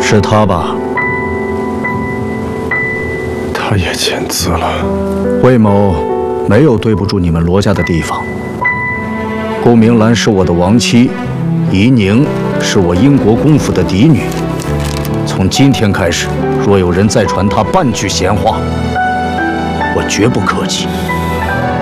是他吧？ 他也签字了。 魏某没有对不住你们罗家的地方。顾明兰是我的亡妻，怡宁是我英国公府的嫡女。从今天开始，若有人再传她半句闲话，我绝不客气。